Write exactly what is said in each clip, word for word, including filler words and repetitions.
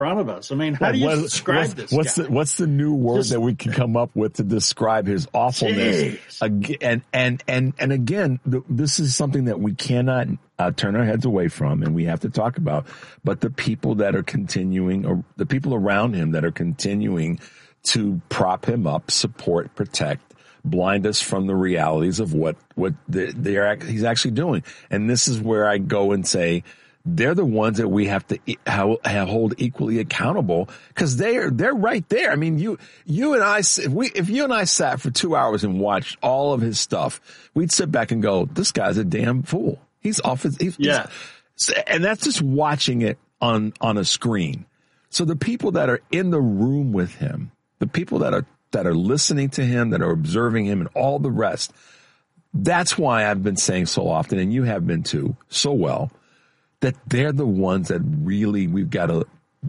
front of us. I mean, how well, do you what, describe what's, this what's guy? The, what's the new word Just, that we can come up with to describe his awfulness? Again, and, and, and, and again, the, this is something that we cannot uh, turn our heads away from, and we have to talk about. But the people that are continuing, or the people around him that are continuing to prop him up, support, protect, blind us from the realities of what, what the, they're, he's actually doing. And this is where I go and say, they're the ones that we have to have, have hold equally accountable, because they're they're right there. I mean, you you and I, if we if you and I sat for two hours and watched all of his stuff, we'd sit back and go, "This guy's a damn fool. He's off his he's, yeah." He's, and that's just watching it on on a screen. So the people that are in the room with him, the people that are that are listening to him, that are observing him, and all the rest, that's why I've been saying so often, and you have been too, so well, that they're the ones that really we've got to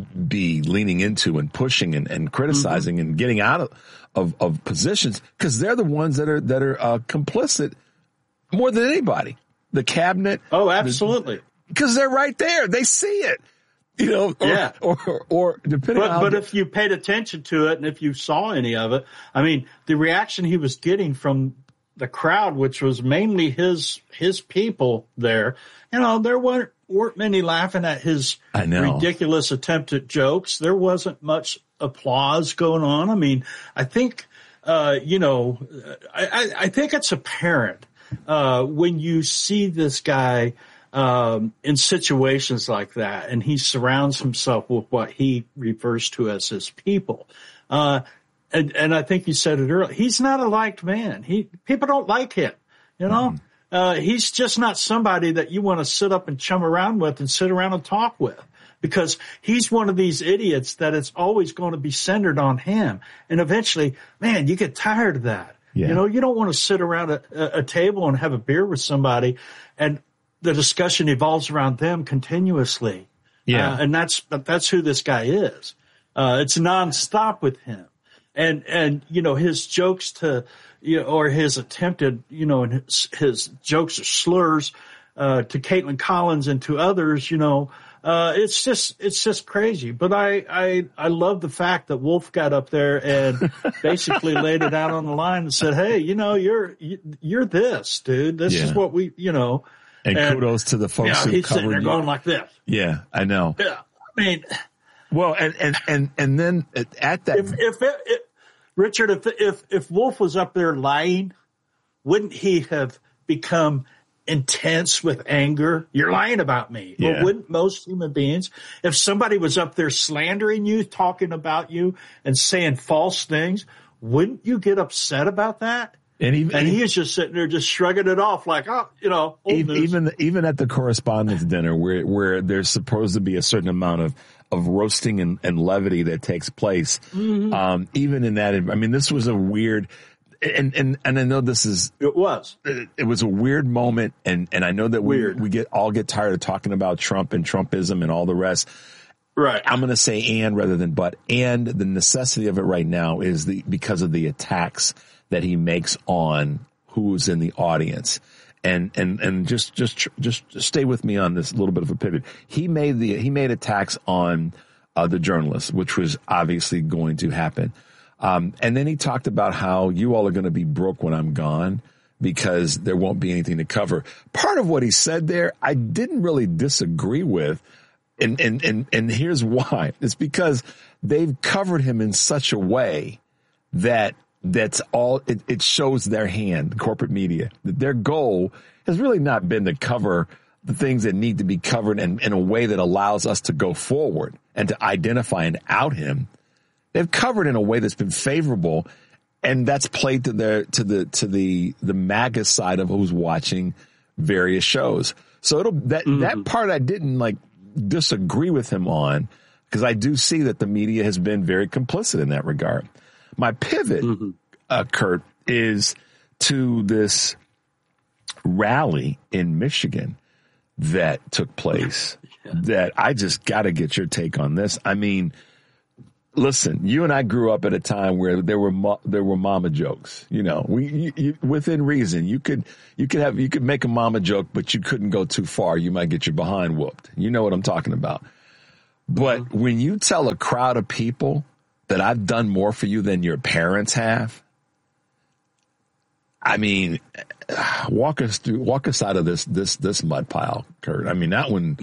be leaning into and pushing and, and criticizing mm-hmm. and getting out of, of, of positions, because they're the ones that are that are uh, complicit more than anybody. The cabinet. Oh, absolutely. Because the, they're right there. They see it. You know, or, yeah. or, or, or depending but, on. But if you paid attention to it and if you saw any of it, I mean, the reaction he was getting from the crowd, which was mainly his his people there, you know, there weren't, weren't many laughing at his ridiculous attempt at jokes. There wasn't much applause going on. I mean, I think, uh, you know, I, I think it's apparent uh, when you see this guy um, in situations like that, and he surrounds himself with what he refers to as his people. Uh, and, and I think you said it earlier. He's not a liked man. He people don't like him, you know. Mm. Uh, he's just not somebody that you want to sit up and chum around with and sit around and talk with, because he's one of these idiots that it's always going to be centered on him. And eventually, man, you get tired of that. Yeah. You know, you don't want to sit around a, a table and have a beer with somebody and the discussion evolves around them continuously. Yeah. Uh, and that's, that's who this guy is. Uh, it's nonstop with him. And, and, you know, his jokes to, you know, or his attempted, you know, and his, his jokes or slurs, uh, to Caitlin Collins and to others, you know, uh, it's just, it's just crazy. But I, I, I love the fact that Wolf got up there and basically laid it out on the line and said, hey, you know, you're, you're this, dude. This yeah. is what we, you know. And, and kudos to the folks yeah, who he's covered sitting there you. going like this. Yeah, I know. Yeah. I mean, well, and, and, and, and then at that. If, if, it, if Richard, if, if, if Wolf was up there lying, wouldn't he have become intense with anger? You're lying about me. Yeah. Or wouldn't most human beings? If somebody was up there slandering you, talking about you and saying false things, wouldn't you get upset about that? And, even, and he is just sitting there, just shrugging it off, like, oh, you know, old even news. even even at the correspondence dinner, where where there's supposed to be a certain amount of of roasting and, and levity that takes place. Mm-hmm. Um, even in that, I mean, this was a weird, and and and I know this is it was it, it was a weird moment, and and I know that we weird. we get all get tired of talking about Trump and Trumpism and all the rest. Right. I'm going to say and rather than but, and the necessity of it right now is the because of the attacks that he makes on who's in the audience. And, and, and just, just, just stay with me on this little bit of a pivot. He made the, he made attacks on, uh, the journalists, which was obviously going to happen. Um, and then he talked about how you all are going to be broke when I'm gone because there won't be anything to cover. Part of what he said there, I didn't really disagree with. And, and, and, and here's why. It's because they've covered him in such a way that that's all, it, it shows their hand, the corporate media, that their goal has really not been to cover the things that need to be covered in, in a way that allows us to go forward and to identify and out him. They've covered in a way that's been favorable, and that's played to their, to the, to the, the MAGA side of who's watching various shows. So it'll, that, mm-hmm. that part I didn't like disagree with him on, because I do see that the media has been very complicit in that regard. My pivot, mm-hmm. uh, Kurt, is to this rally in Michigan that took place yeah. that I just got to get your take on this. I mean, listen, you and I grew up at a time where there were mo- there were mama jokes. You know, we you, you, within reason. You could you could have you could make a mama joke, but you couldn't go too far. You might get your behind whooped. You know what I'm talking about. But when you tell a crowd of people that I've done more for you than your parents have, I mean, walk us through, walk us out of this, this, this mud pile, Kurt. I mean, that one,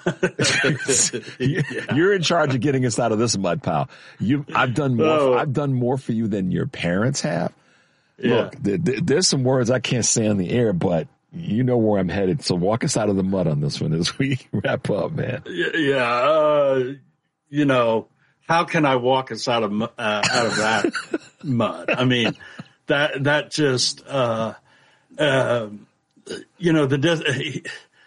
you're in charge of getting us out of this mud pile. You, I've done more, oh. I've done more for you than your parents have. Yeah. Look, th- th- there's some words I can't say on the air, but you know where I'm headed. So walk us out of the mud on this one as we wrap up, man. Yeah. Uh, you know, how can I walk us out of, uh, out of that mud? I mean, That, that just, uh, uh, you know, the,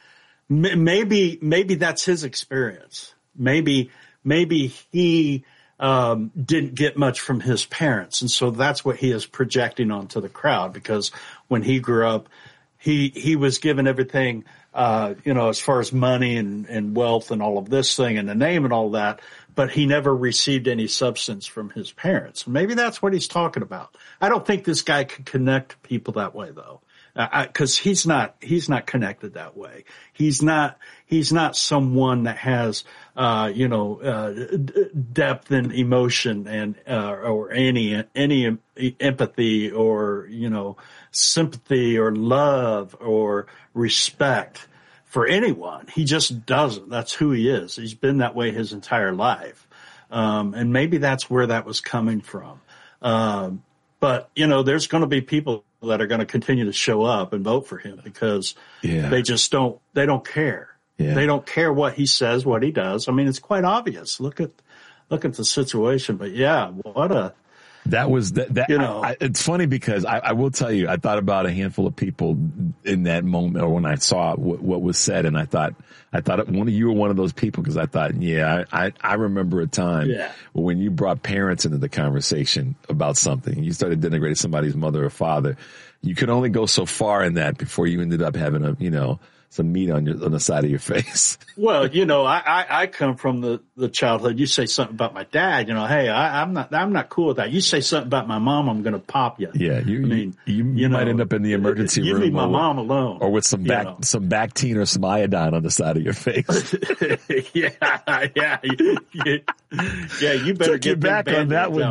maybe, maybe that's his experience. Maybe, maybe he, um, didn't get much from his parents. And so that's what he is projecting onto the crowd, because when he grew up, he, he was given everything, uh, you know, as far as money and, and wealth and all of this thing and the name and all that, but he never received any substance from his parents. Maybe that's what he's talking about. I don't think this guy can connect people that way, though, because uh, he's not he's not connected that way. He's not he's not someone that has uh, you know uh, d- depth and emotion and uh, or any any empathy or you know sympathy or love or respect for anyone. He just doesn't. That's who he is. He's been that way his entire life. Um, and maybe that's where that was coming from. Um, but, you know, there's going to be people that are going to continue to show up and vote for him because yeah. they just don't, they don't care. Yeah. They don't care what he says, what he does. I mean, it's quite obvious. Look at, look at the situation. But yeah, what a, That was that. that you know, I, I, it's funny because I, I will tell you, I thought about a handful of people in that moment, or when I saw what, what was said, and I thought, I thought one of you were one of those people because I thought, yeah, I, I, I remember a time yeah. when you brought parents into the conversation about something, you started denigrating somebody's mother or father. You could only go so far in that before you ended up having a, you know, some meat on your on the side of your face. Well, you know, I, I, I come from the, the childhood. You say something about my dad, you know, hey, I, I'm not I'm not cool with that. You say something about my mom, I'm going to pop you. Yeah, you I mean, you, you, you might know, end up in the emergency you room. You leave my or, mom alone, or with some back know. some Bactine or some iodine on the side of your face. yeah, yeah, yeah, yeah. You better Took get you back on that one, down,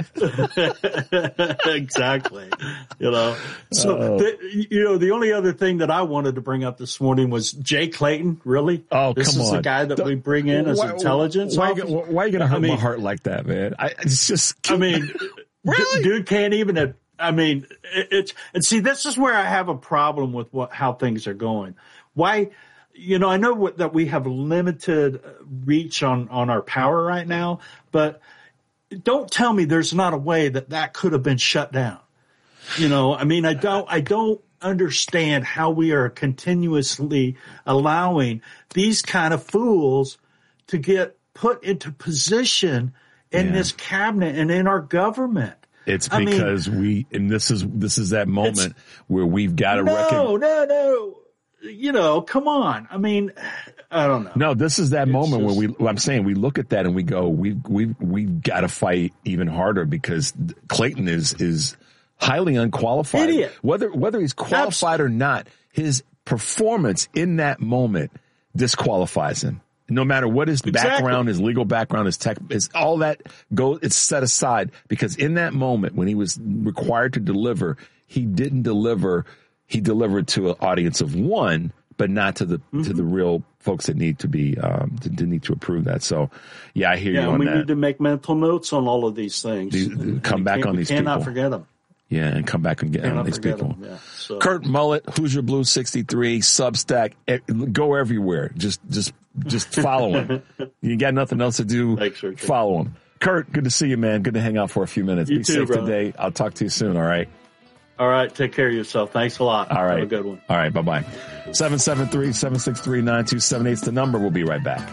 didn't boy. I? Exactly. You know, so oh. the, you know, the only other thing that I wanted to bring up this morning was Jay Clayton. Really? Oh, this come is on. the guy that Don't, we bring in as why, intelligence. Why, why, why are you going to hurt I mean, my heart like that, man? I it's just. I mean, really? dude can't even. I mean, it, it's and see, this is where I have a problem with what how things are going. Why? You know, I know what, that we have limited reach on on our power right now, but don't tell me there's not a way that that could have been shut down. You know, I mean, I don't, I don't understand how we are continuously allowing these kind of fools to get put into position in yeah. this cabinet and in our government. It's because I mean, we, and this is, this is that moment where we've got to no, recognize. No, no, no. You know, come on. I mean, I don't know. No, this is that it's moment just, where we, I'm saying we look at that and we go, we, we, we've got to fight even harder because Clayton is, is, highly unqualified. Idiot. Whether whether he's qualified Absolutely. or not, his performance in that moment disqualifies him. No matter what his exactly. background, his legal background, his tech, is all that go. It's set aside because in that moment when he was required to deliver, he didn't deliver. He delivered to an audience of one, but not to the mm-hmm. to the real folks that need to be um, to, to need to approve that. So, yeah, I hear yeah, you on we that. We need to make mental notes on all of these things. These, come back on these people. We cannot people. forget them. Yeah, and come back and get on these people. Yeah, so. Kurt Mullet, Hoosier Blue sixty-three, Substack, go everywhere. Just, just, just follow him. You got nothing else to do. Thanks, follow him. Kurt, good to see you, man. Good to hang out for a few minutes. You Be too, safe brother. today. I'll talk to you soon. All right. All right. Take care of yourself. Thanks a lot. All right. Have a good one. All right. Bye bye. seven seven three, seven six three, nine two seven eight is the number. We'll be right back.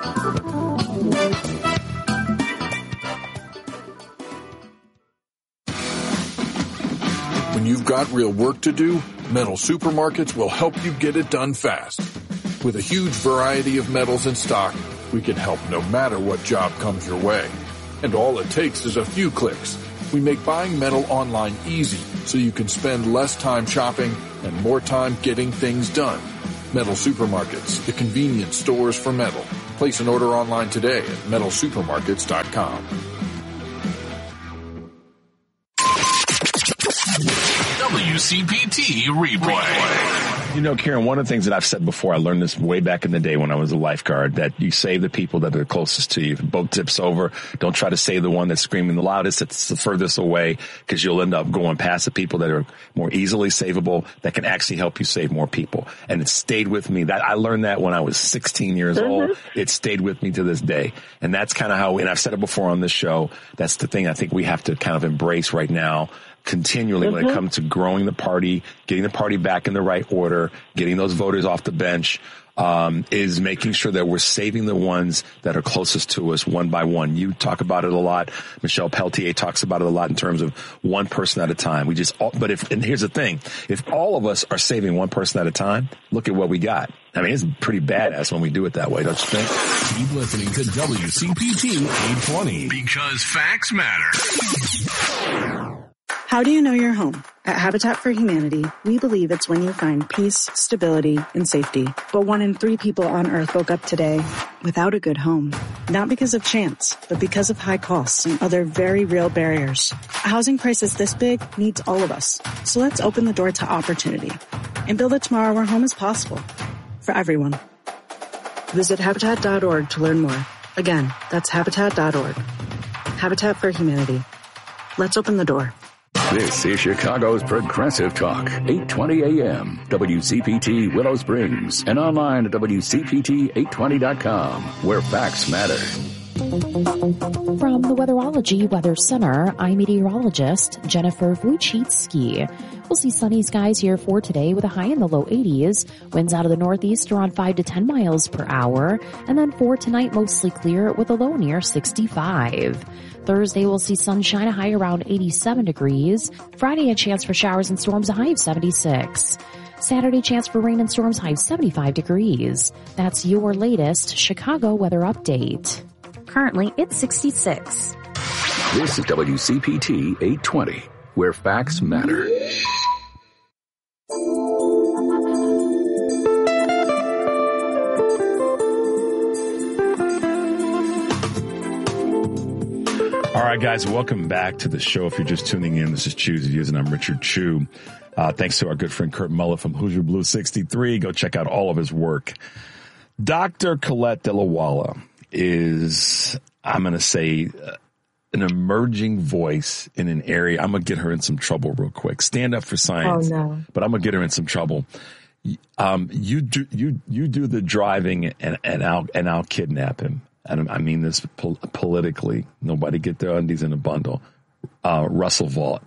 When you've got real work to do, Metal Supermarkets will help you get it done fast. With a huge variety of metals in stock, we can help no matter what job comes your way. And all it takes is a few clicks. We make buying metal online easy so you can spend less time shopping and more time getting things done. Metal Supermarkets, the convenience stores for metal. Place an order online today at metal supermarkets dot com. W C P T Replay. You know, Karen, one of the things that I've said before, I learned this way back in the day when I was a lifeguard, that you save the people that are closest to you. If a boat tips over, don't try to save the one that's screaming the loudest, that's the furthest away, because you'll end up going past the people that are more easily savable, that can actually help you save more people. And it stayed with me. That I learned that when I was sixteen years mm-hmm. old. It stayed with me to this day. And that's kind of how, and I've said it before on this show, that's the thing I think we have to kind of embrace right now, continually mm-hmm. when it comes to growing the party, getting the party back in the right order, getting those voters off the bench, um, is making sure that we're saving the ones that are closest to us one by one. You talk about it a lot. Michelle Peltier talks about it a lot in terms of one person at a time. We just, but if, and here's the thing, if all of us are saving one person at a time, look at what we got. I mean, it's pretty badass when we do it that way, don't you think? Keep listening to W C P T eight twenty because facts matter. How do you know your home? At Habitat for Humanity, we believe it's when you find peace, stability, and safety. But one in three people on Earth woke up today without a good home. Not because of chance, but because of high costs and other very real barriers. A housing crisis this big needs all of us. So let's open the door to opportunity and build a tomorrow where home is possible for everyone. Visit Habitat dot org to learn more. Again, that's Habitat dot org. Habitat for Humanity. Let's open the door. This is Chicago's Progressive Talk, eight twenty a m, W C P T Willow Springs, and online at W C P T eight twenty dot com, where facts matter. From the Weatherology Weather Center, I'm meteorologist Jennifer Wojcicki. We'll see sunny skies here for today with a high in the low eighties. Winds out of the northeast around five to ten miles per hour. And then for tonight, mostly clear with a low near sixty-five. Thursday, we'll see sunshine, a high around eighty-seven degrees. Friday, a chance for showers and storms, a high of seventy-six. Saturday, chance for rain and storms, high of seventy-five degrees. That's your latest Chicago weather update. Currently, it's sixty-six. This is W C P T eight twenty, where facts matter. All right, guys, welcome back to the show. If you're just tuning in, this is Choose Views, and I'm Richard Chu. Uh, thanks to our good friend Kurt Muller from Hoosier Blue sixty-three. Go check out all of his work. Doctor Colette De La Walla is, I'm going to say, uh, an emerging voice in an area. I'm going to get her in some trouble real quick. Stand up for science. Oh, no. But I'm going to get her in some trouble. Um, you do, you, you do the driving and, and I'll, and I'll kidnap him. And I mean this po- politically. Nobody get their undies in a bundle. Uh, Russell Vought.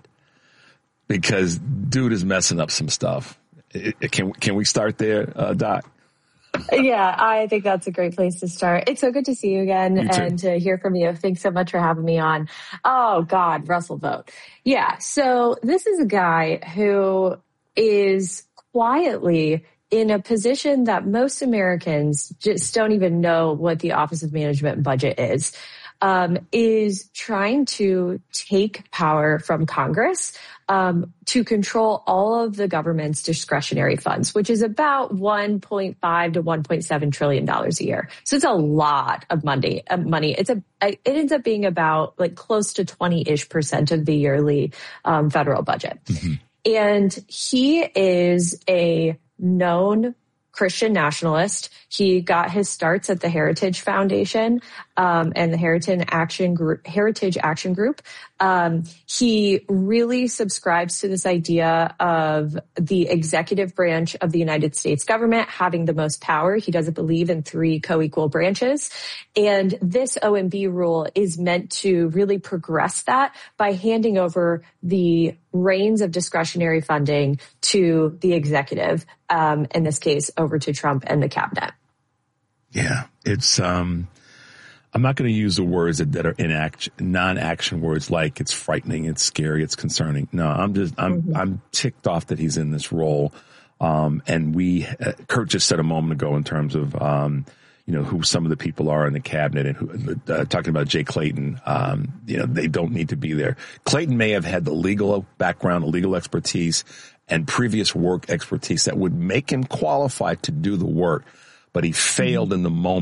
Because dude is messing up some stuff. It, it, can, can we start there, uh, Doc? Yeah, I think that's a great place to start. It's so good to see you again you and to hear from you. Thanks so much for having me on. Oh, God, Russell Vought. Yeah, so this is a guy who is quietly in a position that most Americans just don't even know what the Office of Management and Budget is, um, is trying to take power from Congress um, to control all of the government's discretionary funds, which is about one point five to one point seven trillion dollars a year. So it's a lot of money. Of money. It's a it ends up being about like close to twenty-ish percent of the yearly um, federal budget. Mm-hmm. And he is a known Christian nationalist. He got his starts at the Heritage Foundation um, and the Heritage Action Group. Heritage Action Group. Um, he really subscribes to this idea of the executive branch of the United States government having the most power. He doesn't believe in three co-equal branches. And this O M B rule is meant to really progress that by handing over the reins of discretionary funding to the executive, um, in this case, over to Trump and the cabinet. Yeah, it's, um, I'm not going to use the words that, that are inaction, non-action words like it's frightening, it's scary, it's concerning. No, I'm just, I'm, mm-hmm. I'm ticked off that he's in this role. Um, and we, uh, Kurt just said a moment ago in terms of, um, you know, who some of the people are in the cabinet and who, uh, talking about Jay Clayton, um, you know, they don't need to be there. Clayton may have had the legal background, the legal expertise and previous work expertise that would make him qualified to do the work, but he failed mm-hmm. in the moment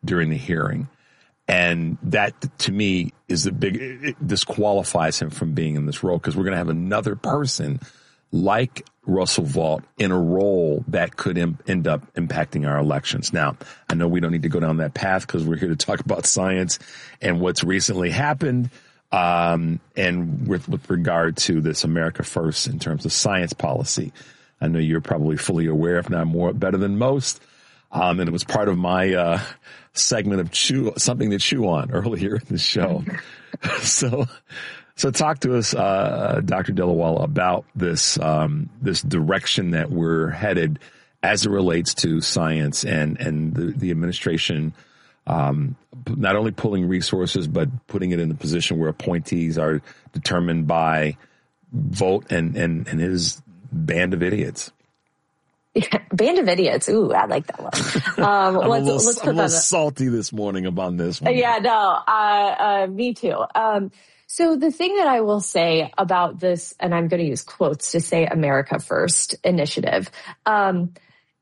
during the hearing. And that, to me, is the big, it disqualifies him from being in this role, because we're going to have another person like Russell Vought in a role that could im- end up impacting our elections. Now, I know we don't need to go down that path because we're here to talk about science and what's recently happened, um, and with, with regard to this America First in terms of science policy. I know you're probably fully aware, if not more, better than most. Um, and it was part of my uh, segment of chew, something to chew on earlier in the show. so, so talk to us, uh, Doctor Dhaliwal, about this um, this direction that we're headed as it relates to science and and the, the administration um, not only pulling resources but putting it in a position where appointees are determined by Vought and and and his band of idiots. Yeah, band of idiots. Ooh, I like that one. Um, I'm let's, a little, let's put I'm a little that salty this morning about this one. Yeah, no, uh, uh, me too. Um, so the thing that I will say about this, and I'm going to use quotes to say America First initiative. Um,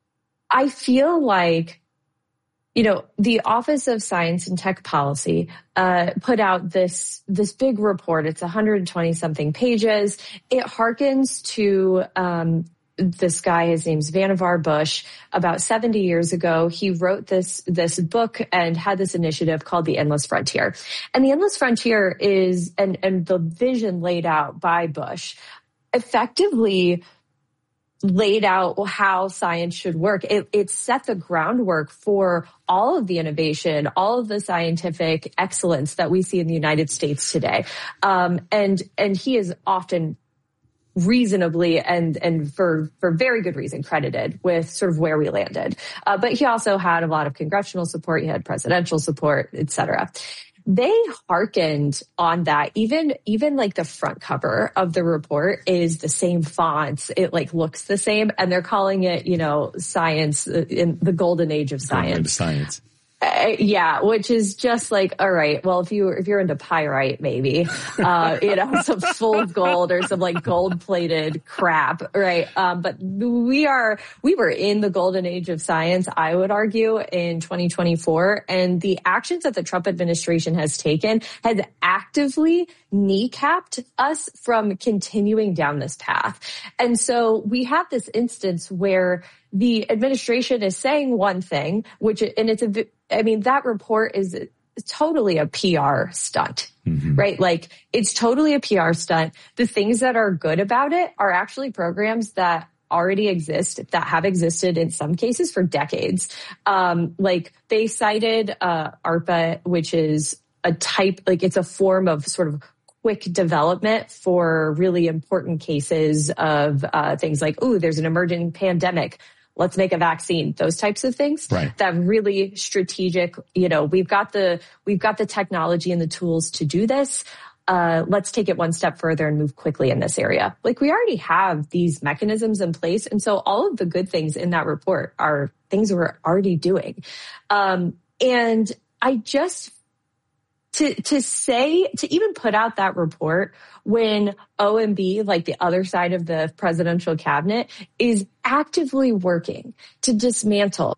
I feel like, you know, the Office of Science and Tech Policy, uh, put out this, this big report. It's one hundred twenty something pages. It harkens to, um, this guy, his name's Vannevar Bush. About seventy years ago, he wrote this, this book and had this initiative called The Endless Frontier. And The Endless Frontier is, and, and the vision laid out by Bush effectively laid out how science should work. It, it set the groundwork for all of the innovation, all of the scientific excellence that we see in the United States today. Um, and, and he is often reasonably and and for for very good reason credited with sort of where we landed. Uh, but he also had a lot of congressional support. He had presidential support, et cetera. They hearkened on that. Even even like the front cover of the report is the same fonts. It like looks the same, and they're calling it, you know, science in the golden age of science. Golden age of science. Uh, yeah, which is just like, all right, well, if you, if you're into pyrite, maybe, uh, you know, some full gold or some like gold plated crap, right? Um, but we are, we were in the golden age of science, I would argue, in twenty twenty-four. And the actions that the Trump administration has taken has actively kneecapped us from continuing down this path. And so we have this instance where the administration is saying one thing, which, and it's a, I mean, that report is totally a P R stunt, mm-hmm. right? Like it's totally a P R stunt. The things that are good about it are actually programs that already exist, that have existed in some cases for decades. Um, like they cited, uh, ARPA, which is a type, like it's a form of sort of quick development for really important cases of, uh, things like, ooh, there's an emerging pandemic. Let's make a vaccine, those types of things. Right. That really strategic, you know, we've got the, we've got the technology and the tools to do this. Uh, let's take it one step further and move quickly in this area. Like we already have these mechanisms in place. And so all of the good things in that report are things we're already doing. Um, and I just, to, to say, to even put out that report when O M B, like the other side of the presidential cabinet, is actively working to dismantle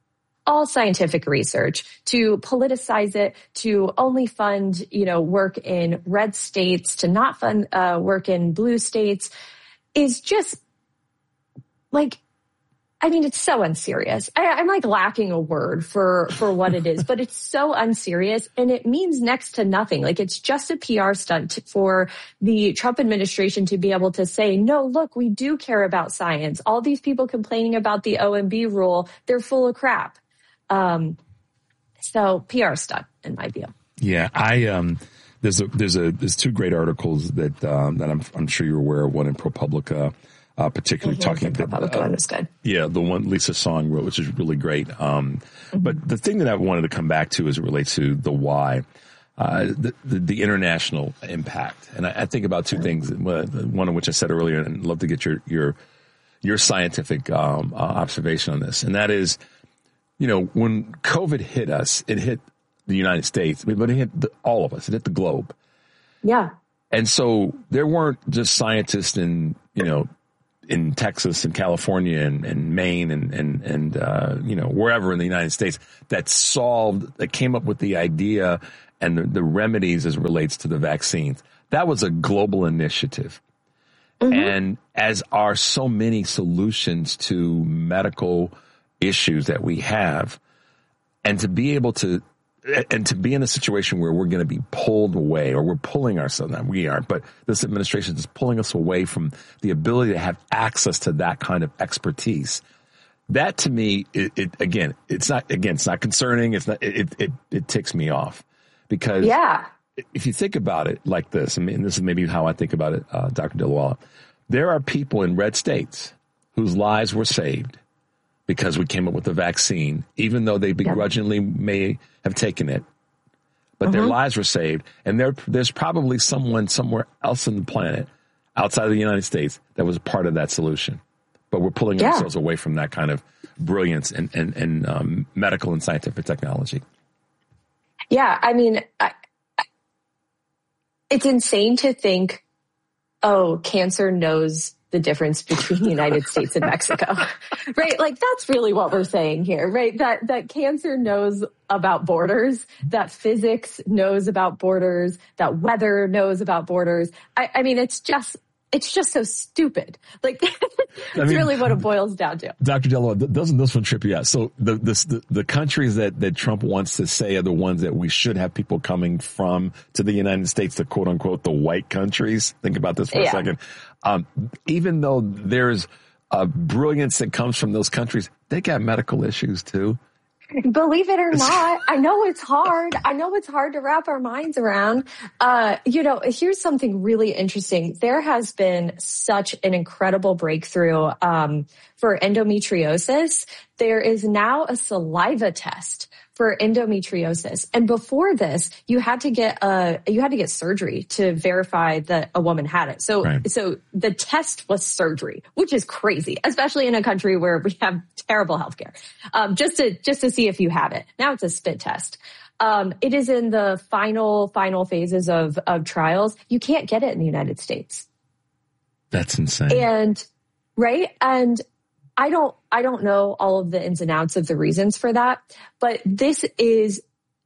all scientific research, to politicize it, to only fund, you know, work in red states, to not fund uh, work in blue states, is just like, I mean, it's so unserious. I, I'm like lacking a word for, for what it is, but it's so unserious and it means next to nothing. Like it's just a P R stunt for the Trump administration to be able to say, no, look, we do care about science. All these people complaining about the O M B rule, they're full of crap. Um, so P R stunt in my view. Yeah. I, um, there's a, there's a, there's two great articles that, um, that I'm, I'm sure you're aware of, one in ProPublica. Uh, particularly mm-hmm. talking about, uh, good. yeah, the one Lisa Song wrote, which is really great. Um, mm-hmm. But the thing that I wanted to come back to as it relates to the why, uh, the, the, the international impact. And I, I think about two things, one of which I said earlier, and I'd love to get your, your, your scientific, um, uh, observation on this. And that is, you know, when COVID hit us, it hit the United States, but it hit the, all of us. It hit the globe. Yeah. And so there weren't just scientists in, you know, in Texas and California and, and Maine and, and, and, uh, you know, wherever in the United States that solved, that came up with the idea and the, the remedies as it relates to the vaccines. That was a global initiative. Mm-hmm. And as are so many solutions to medical issues that we have, and to be able to, and to be in a situation where we're going to be pulled away, or we're pulling ourselves, not we aren't, but this administration is pulling us away from the ability to have access to that kind of expertise. That to me, it, it again, it's not, again, it's not concerning. It's not, it, it, it ticks me off because yeah. if you think about it like this, I mean, this is maybe how I think about it, uh, Doctor Dilawala, there are people in red states whose lives were saved because we came up with the vaccine, even though they begrudgingly yeah. may have taken it, but mm-hmm. their lives were saved. And there, there's probably someone somewhere else on the planet outside of the United States that was part of that solution. But we're pulling yeah. ourselves away from that kind of brilliance and, and, and um, medical and scientific technology. Yeah, I mean, I, I, it's insane to think, oh, cancer knows the difference between the United States and Mexico, right? Like that's really what we're saying here, right? That, that cancer knows about borders, that physics knows about borders, that weather knows about borders. I, I mean, it's just, it's just so stupid. Like that's I mean, really what it boils down to. Doctor Dello, doesn't this one trip you out? So the, this, the, the countries that, that Trump wants to say are the ones that we should have people coming from to the United States, the quote unquote, the white countries. Think about this for yeah. a second. Um, even though there's a brilliance that comes from those countries, they got medical issues too. Believe it or not, I know it's hard. I know it's hard to wrap our minds around. Uh, you know, here's something really interesting. There has been such an incredible breakthrough um, for endometriosis. There is now a saliva test for endometriosis. And before this, you had to get a, you had to get surgery to verify that a woman had it. So, right. so the test was surgery, which is crazy, especially in a country where we have terrible healthcare. Um, just to, just to see if you have it. Now it's a spit test. Um, it is in the final, final phases of, of trials. You can't get it in the United States. That's insane. And, right. And, I don't, I don't know all of the ins and outs of the reasons for that, but this is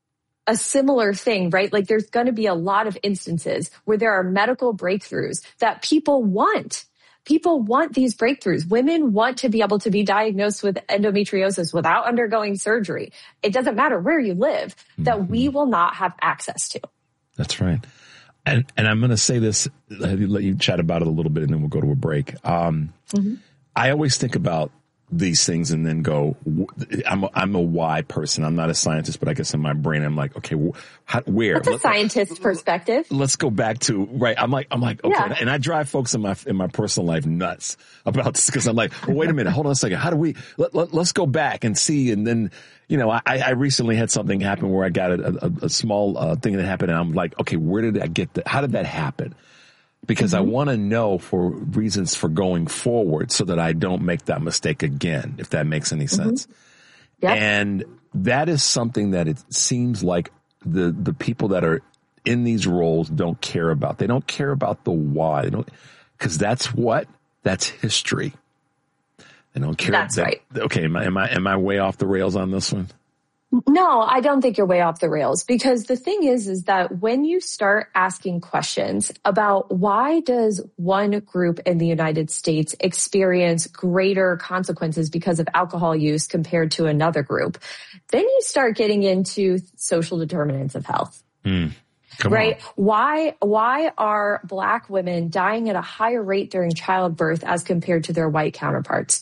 a similar thing, right? Like there's going to be a lot of instances where there are medical breakthroughs that people want. People want these breakthroughs. Women want to be able to be diagnosed with endometriosis without undergoing surgery. It doesn't matter where you live, that mm-hmm. we will not have access to. That's right. And, and I'm going to say this, let you chat about it a little bit and then we'll go to a break. Um, mm-hmm. I always think about these things and then go, I'm a, I'm a why person. I'm not a scientist, but I guess in my brain, I'm like, okay, how, where? That's a scientist perspective. Let's go back to, right. I'm like, I'm like, okay. Yeah. And I drive folks in my, in my personal life nuts about this because I'm like, well, wait a minute, hold on a second. How do we, let, let, let's go back and see. And then, you know, I, I recently had something happen where I got a, a, a small uh, thing that happened and I'm like, okay, where did I get that? How did that happen? Because mm-hmm. I want to know for reasons for going forward so that I don't make that mistake again, if that makes any sense. Mm-hmm. Yep. And that is something that it seems like the, the people that are in these roles don't care about. They don't care about the why. They don't, because that's what, that's history. They don't care. That's that, right. Okay. Am I, am I, am I way off the rails on this one? No, I don't think you're way off the rails because the thing is, is that when you start asking questions about why does one group in the United States experience greater consequences because of alcohol use compared to another group, then you start getting into social determinants of health. Mm. Right? On. Why, why are Black women dying at a higher rate during childbirth as compared to their white counterparts?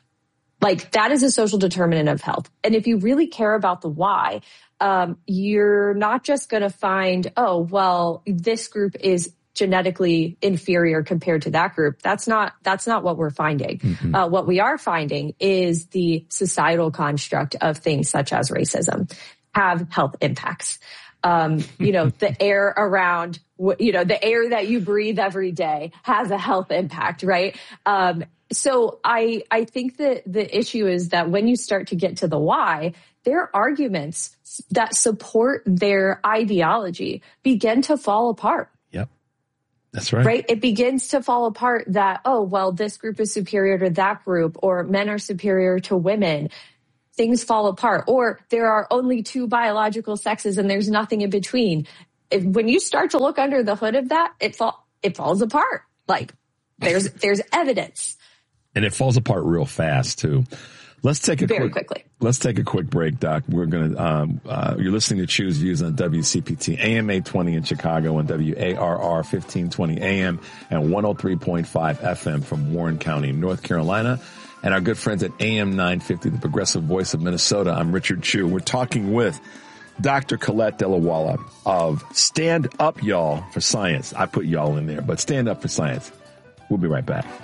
Like that is a social determinant of health. And if you really care about the why, um, you're not just going to find, oh, well, this group is genetically inferior compared to that group. That's not, that's not what we're finding. Mm-hmm. Uh, what we are finding is the societal construct of things such as racism have health impacts. Um, you know, the air around, you know, the air that you breathe every day has a health impact, right? Um, So I, I think that the issue is that when you start to get to the why, their arguments that support their ideology begin to fall apart. Yep. That's right. Right? It begins to fall apart that, oh, well, this group is superior to that group, or men are superior to women. Things fall apart, or there are only two biological sexes and there's nothing in between. If, when you start to look under the hood of that, it fall, it falls apart. Like there's, there's evidence. And it falls apart real fast too. Let's take a Very quick, quickly. Let's take a quick break, Doc. We're going to, um, uh, you're listening to Choose Views on W C P T, A M eight twenty in Chicago and W A R R fifteen twenty A M and one oh three point five F M from Warren County, North Carolina. And our good friends at A M nine fifty, the progressive voice of Minnesota. I'm Richard Chu. We're talking with Doctor Colette Dillawala of Stand Up Y'all for Science. I put y'all in there, but Stand Up for Science. We'll be right back.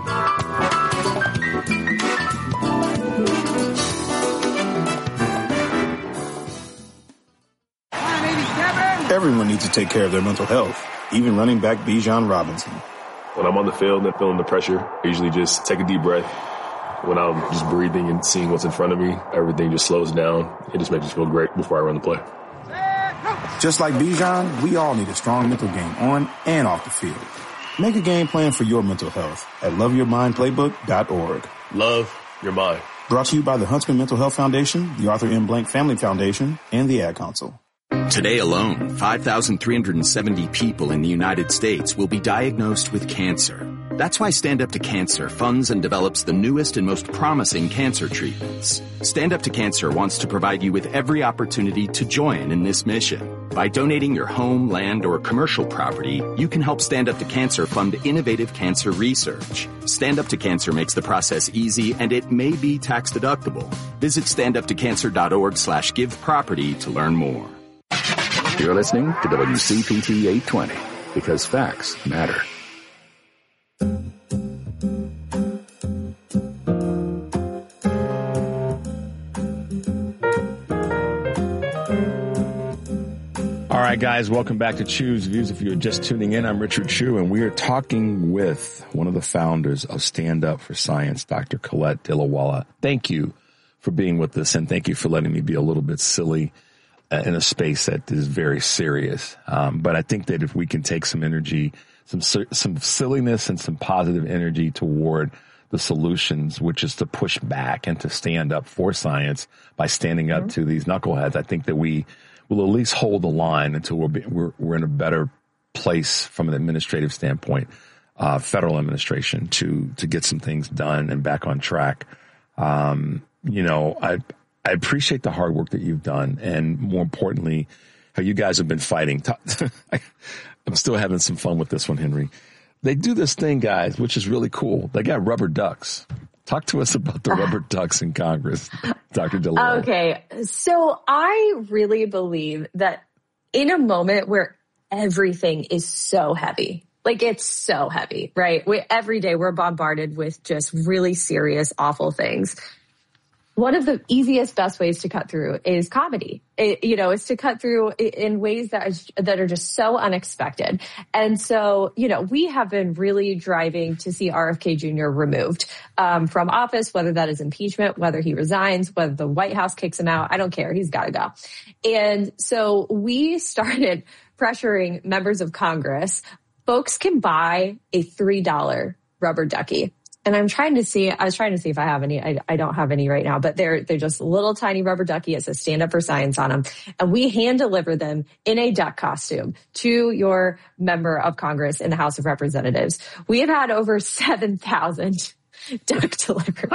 Everyone needs to take care of their mental health, even running back Bijan Robinson. When I'm on the field and feeling the pressure, I usually just take a deep breath. When I'm just breathing and seeing what's in front of me, everything just slows down. It just makes me feel great before I run the play. Just like Bijan, we all need a strong mental game on and off the field. Make a game plan for your mental health at love your mind playbook dot org. Love your mind. Brought to you by the Huntsman Mental Health Foundation, the Arthur M. Blank Family Foundation, and the Ad Council. Today alone, five thousand three hundred seventy people in the United States will be diagnosed with cancer. That's why Stand Up to Cancer funds and develops the newest and most promising cancer treatments. Stand Up to Cancer wants to provide you with every opportunity to join in this mission. By donating your home, land, or commercial property, you can help Stand Up to Cancer fund innovative cancer research. Stand Up to Cancer makes the process easy, and it may be tax deductible. Visit stand up to cancer dot org slash give property to learn more. You're listening to W C P T eight twenty, because facts matter. All right, guys, welcome back to Choose Views. If you're just tuning in, I'm Richard Chu, and we are talking with one of the founders of Stand Up for Science, Doctor Colette Dillawala. Thank you for being with us, and thank you for letting me be a little bit silly uh, in a space that is very serious. Um, but I think that if we can take some energy, some some silliness and some positive energy toward the solutions, which is to push back and to stand up for science by standing up mm-hmm. to these knuckleheads, I think that we will at least hold the line until we're, we're, we're in a better place from an administrative standpoint, uh, federal administration, to, to get some things done and back on track. Um, you know, I, I appreciate the hard work that you've done, and more importantly, how you guys have been fighting. I'm still having some fun with this one, Henry. They do this thing, guys, which is really cool. They got rubber ducks. Talk to us about the rubber ducks in Congress, Doctor Dillawala. Okay. So I really believe that in a moment where everything is so heavy, like it's so heavy, right? We, every day we're bombarded with just really serious, awful things. One of the easiest, best ways to cut through is comedy. It, you know, is to cut through in ways that is, that are just so unexpected. And so, you know, we have been really driving to see R F K Junior removed um, from office, whether that is impeachment, whether he resigns, whether the White House kicks him out. I don't care. He's got to go. And so we started pressuring members of Congress. Folks can buy a three dollar rubber ducky. And I'm trying to see, I was trying to see if I have any. I, I don't have any right now, but they're, they're just little tiny rubber ducky. It says Stand Up for Science on them. And we hand deliver them in a duck costume to your member of Congress in the House of Representatives. We have had over seven thousand duck deliveries.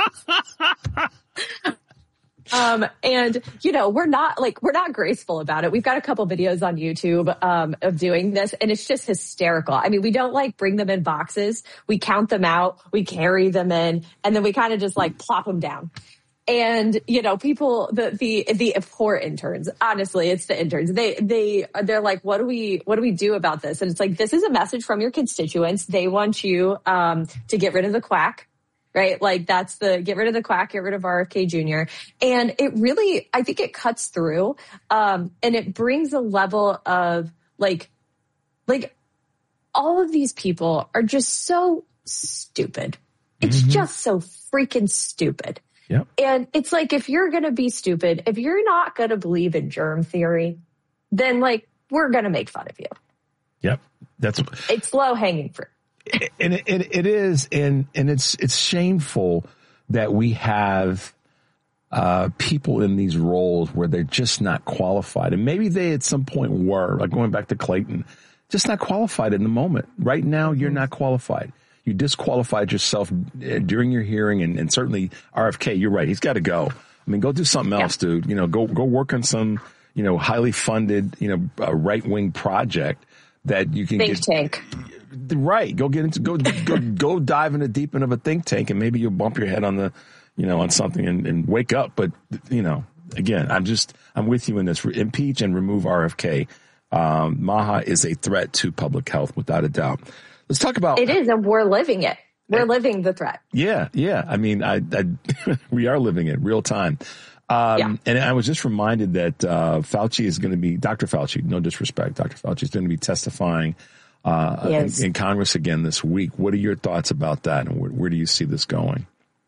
Um, and, you know, we're not like, we're not graceful about it. We've got a couple videos on YouTube, um, of doing this, and it's just hysterical. I mean, we don't like bring them in boxes. We count them out, we carry them in, and then we kind of just like plop them down. And, you know, people, the, the, the poor interns, honestly, it's the interns. They, they, they're like, what do we, what do we do about this? And it's like, this is a message from your constituents. They want you, um, to get rid of the quack. Right? Like that's the, get rid of the quack, get rid of R F K Junior And it really, I think it cuts through, um, and it brings a level of like, like all of these people are just so stupid. It's mm-hmm. just so freaking stupid. Yep. And it's like, if you're going to be stupid, if you're not going to believe in germ theory, then like, we're going to make fun of you. Yep. That's it's low hanging fruit. And it, it, it is. And, and it's, it's shameful that we have uh, people in these roles where they're just not qualified. And maybe they at some point were, like going back to Clayton, just not qualified in the moment. Right now, you're not qualified. You disqualified yourself during your hearing, and, and certainly R F K, you're right. He's got to go. I mean, go do something else, yeah. dude. You know, go, go work on some, you know, highly funded, you know, uh, right wing project that you can think get. tank. Right. Go get into, go, go, go dive into deep end of a think tank, and maybe you'll bump your head on the, you know, on something and, and wake up. But, you know, again, I'm just, I'm with you in this. Impeach and remove R F K. Um, Maha is a threat to public health without a doubt. Let's talk about it is, and we're living it. We're living the threat. Yeah, yeah. I mean, I, I we are living it real time. Um, yeah. And I was just reminded that uh, Fauci is going to be Doctor Fauci. No disrespect, Doctor Fauci is going to be testifying uh, in, in Congress again this week. What are your thoughts about that, and where, where do you see this going?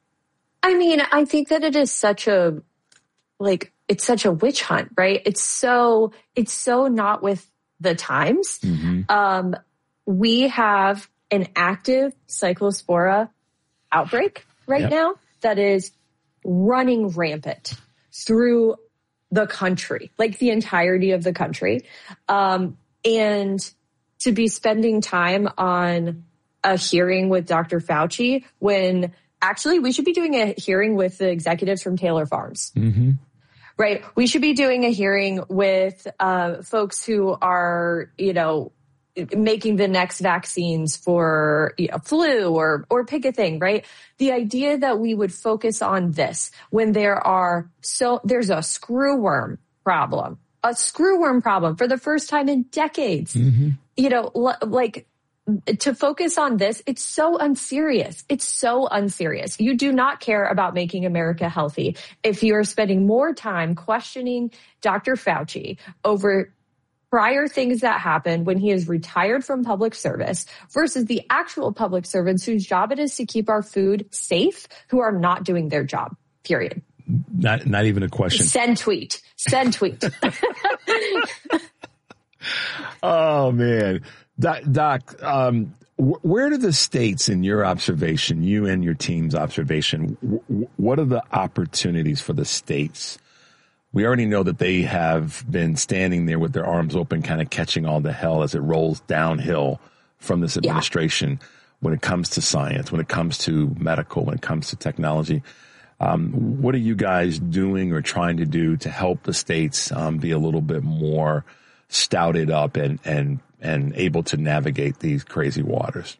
I mean, I think that it is such a like it's such a witch hunt, right? It's so it's so not with the times. Mm-hmm. Um, We have an active cyclospora outbreak right yep. now that is running rampant through the country, like the entirety of the country. Um, and to be spending time on a hearing with Doctor Fauci when actually we should be doing a hearing with the executives from Taylor Farms. Mm-hmm. Right. We should be doing a hearing with uh, folks who are, you know, making the next vaccines for you know, flu or or pick a thing, right? The idea that we would focus on this when there are so there's a screwworm problem, a screwworm problem for the first time in decades. Mm-hmm. You know, l- like to focus on this, it's so unserious. It's so unserious. You do not care about making America healthy if you're spending more time questioning Doctor Fauci over prior things that happened when he is retired from public service versus the actual public servants whose job it is to keep our food safe, who are not doing their job, period. Not not even a question. Send tweet. Send tweet. Oh, man. Doc, Doc um, wh- where do the states, in your observation, you and your team's observation, w- what are the opportunities for the states? We already know that they have been standing there with their arms open, kind of catching all the hell as it rolls downhill from this administration yeah. when it comes to science, when it comes to medical, when it comes to technology. Um, what are you guys doing or trying to do to help the states um, be a little bit more stouted up and, and, and able to navigate these crazy waters?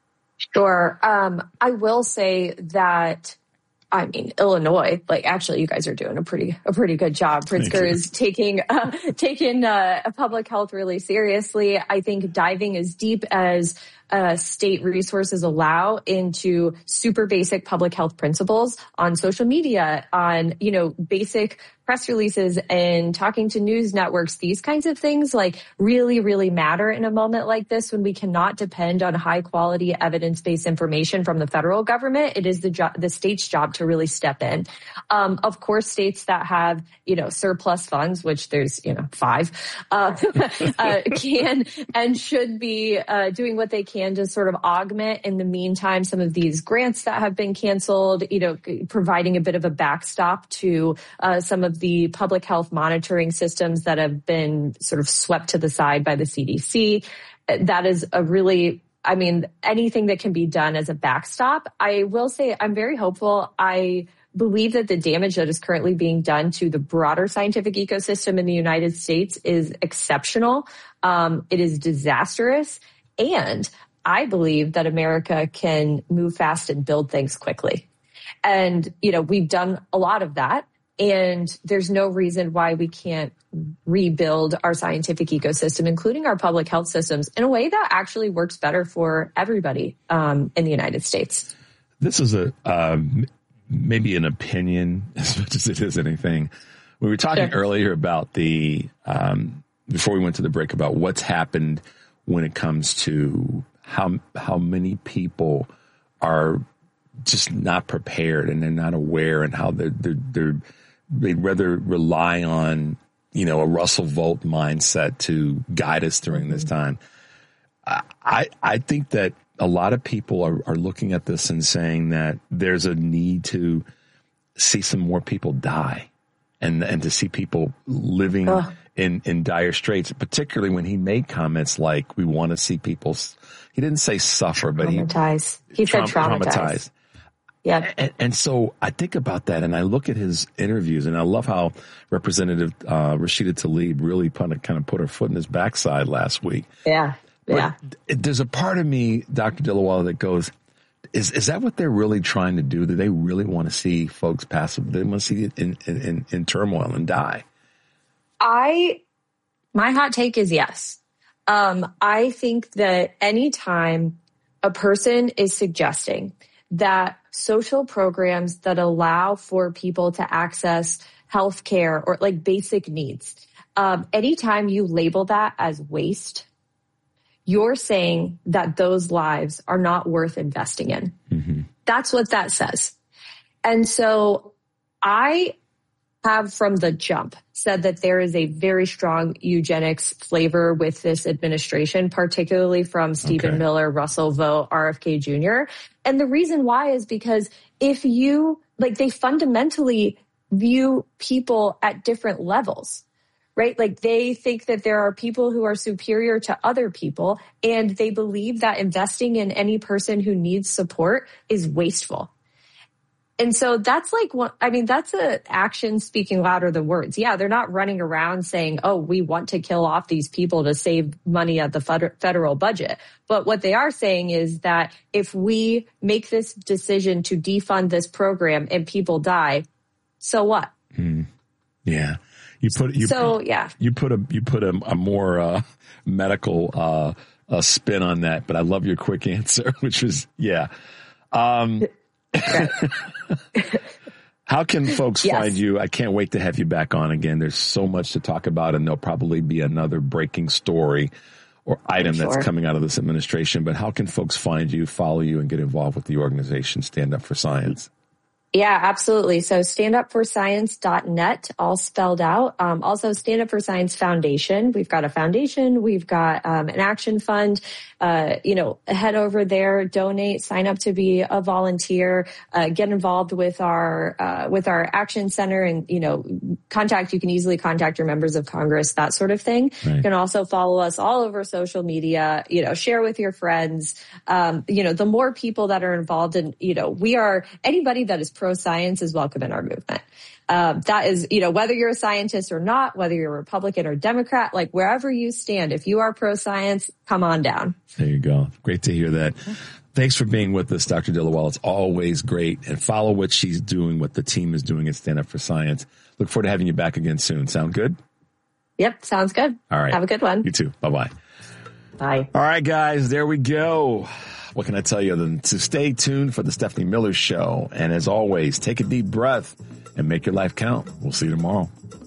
Sure. Um, I will say that I mean, Illinois, like actually you guys are doing a pretty, a pretty good job. Pritzker is taking, uh, taking, uh, public health really seriously. I think diving as deep as, uh, state resources allow into super basic public health principles on social media, on, you know, basic press releases and talking to news networks, these kinds of things like really, really matter in a moment like this when we cannot depend on high quality evidence-based information from the federal government. It is the job, the state's job to really step in. Um, of course, states that have, you know, surplus funds, which there's, you know, five, uh, uh can and should be, uh, doing what they can to sort of augment in the meantime some of these grants that have been canceled, you know, providing a bit of a backstop to, uh, some of the public health monitoring systems that have been sort of swept to the side by the C D C. That is a really, I mean, anything that can be done as a backstop. I will say I'm very hopeful. I believe that the damage that is currently being done to the broader scientific ecosystem in the United States is exceptional. Um, it is disastrous. And I believe that America can move fast and build things quickly. And, you know, we've done a lot of that. And there's no reason why we can't rebuild our scientific ecosystem, including our public health systems, in a way that actually works better for everybody um, in the United States. This is a um, maybe an opinion as much as it is anything. We were talking sure. earlier about the um, before we went to the break about what's happened when it comes to how how many people are just not prepared and they're not aware, and how they're they're, they're they'd rather rely on, you know, a Russell Volt mindset to guide us during this time. I, I think that a lot of people are, are looking at this and saying that there's a need to see some more people die and, and to see people living Ugh. in, in dire straits, particularly when he made comments like, we want to see people, he didn't say suffer, but traumatized. he, he said traumatized. traumatized. Yeah. And, and so I think about that and I look at his interviews and I love how Representative uh, Rashida Tlaib really kind of, kind of put her foot in his backside last week. Yeah. Yeah. But there's a part of me, Doctor Dilawala, that goes, is is that what they're really trying to do? Do they really want to see folks pass? They want to see it in, in, in, in turmoil and die? I, my hot take is yes. Um, I think that anytime a person is suggesting that social programs that allow for people to access health care or like basic needs, um, anytime you label that as waste, you're saying that those lives are not worth investing in. Mm-hmm. That's what that says. And so I have from the jump said that there is a very strong eugenics flavor with this administration, particularly from Stephen okay. Miller, Russell Vought, R F K Junior And the reason why is because if you, like, they fundamentally view people at different levels. Right? Like they think that there are people who are superior to other people, and they believe that investing in any person who needs support is wasteful. And so that's like what, I mean, that's an action speaking louder than words. Yeah, they're not running around saying, oh, we want to kill off these people to save money at the federal budget. But what they are saying is that if we make this decision to defund this program and people die, so what? Mm. Yeah. You put you so yeah. You put a you put a, a more uh, medical uh, a spin on that, but I love your quick answer, which was yeah. Um, how can folks yes. find you? I can't wait to have you back on again. There's so much to talk about, and there'll probably be another breaking story or item sure. that's coming out of this administration. But how can folks find you, follow you, and get involved with the organization Stand Up for Science? Yeah, absolutely. So stand up for science dot net, all spelled out. Um, also, Stand Up for Science Foundation. We've got a foundation. We've got um, an action fund. Uh, you know, head over there, donate, sign up to be a volunteer, uh, get involved with our uh, with our action center, and you know, contact. You can easily contact your members of Congress, that sort of thing. Right. You can also follow us all over social media. You know, share with your friends. Um, you know, the more people that are involved in, you know, we are anybody that is pro-science is welcome in our movement. Um, that is, you know, whether you're a scientist or not, whether you're a Republican or Democrat, like wherever you stand, if you are pro-science, come on down. There you go. Great to hear that. Thanks for being with us, Doctor Dilawala. It's always great. And follow what she's doing, what the team is doing at Stand Up for Science. Look forward to having you back again soon. Sound good? Yep. Sounds good. All right. Have a good one. You too. Bye-bye. Bye. All right, guys. There we go. What can I tell you other than to stay tuned for the Stephanie Miller Show. And as always, take a deep breath and make your life count. We'll see you tomorrow.